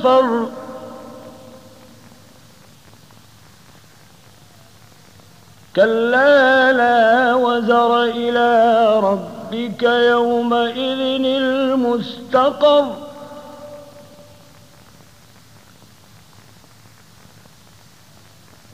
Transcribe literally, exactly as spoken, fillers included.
فر كلا لا وزر إلى ربك يومئذ المستقر